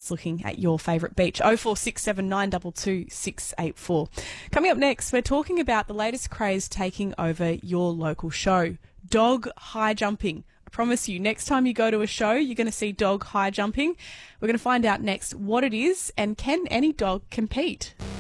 just looking at your favourite beach. 0467922684. Coming up next, we're talking about the latest craze taking over your local show, dog high jumping. I promise you, next time you go to a show, you're going to see dog high jumping. We're going to find out next what it is and can any dog compete.